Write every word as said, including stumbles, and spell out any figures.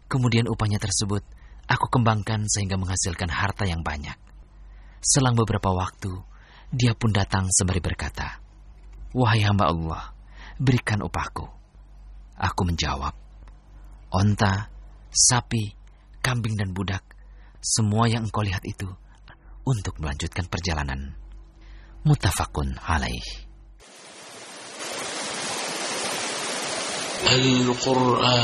Kemudian upahnya tersebut aku kembangkan sehingga menghasilkan harta yang banyak. Selang beberapa waktu, dia pun datang sembari berkata, "Wahai hamba Allah, berikan upahku." Aku menjawab, "Onta, sapi, kambing dan budak, semua yang engkau lihat itu untuk melanjutkan perjalanan." Muttafaqun alaih. Al-Quran